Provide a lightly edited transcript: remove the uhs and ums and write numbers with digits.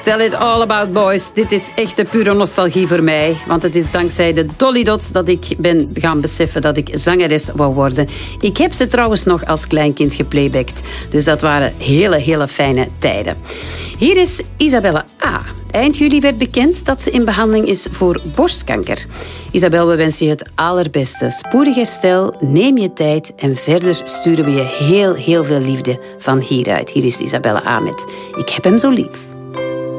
Tell it all about boys. Dit is echte pure nostalgie voor mij. Want het is dankzij de Dolly Dots dat ik ben gaan beseffen dat ik zangeres wou worden. Ik heb ze trouwens nog als kleinkind geplaybacked. Dus dat waren hele fijne tijden. Hier is Isabelle A. Eind juli werd bekend dat ze in behandeling is voor borstkanker. Isabel, we wensen je het allerbeste. Spoedig herstel, neem je tijd en verder sturen we je heel veel liefde van hieruit. Hier is Isabelle A. met Ik heb hem zo lief.